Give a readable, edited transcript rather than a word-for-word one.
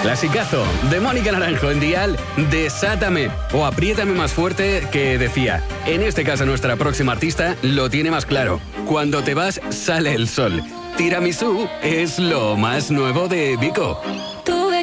Clasicazo de Mónica Naranjo en Dial, Desátame o Apriétame más fuerte, que decía, en este caso nuestra próxima artista lo tiene más claro. Cuando te vas, sale el sol. Tiramisú es lo más nuevo de Vico.